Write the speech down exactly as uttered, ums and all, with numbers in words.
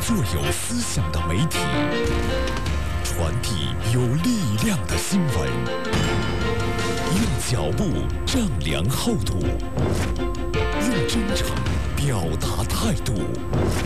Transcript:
若有思想的媒体，传递有力量的新闻，用脚步丈量厚度，用真诚表达态度。